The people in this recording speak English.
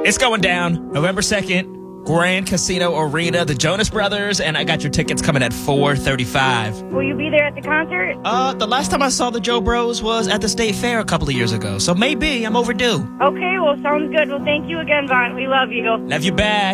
It's going down November 2nd. Grand Casino Arena, the Jonas Brothers, and I got your tickets coming at $435. Will you be there at the concert? The last time I saw the Joe Bros was at the State Fair a couple of years ago, so maybe I'm overdue. Okay, well, sounds good. Well, thank you again, Vaughn. We love you. Love you back.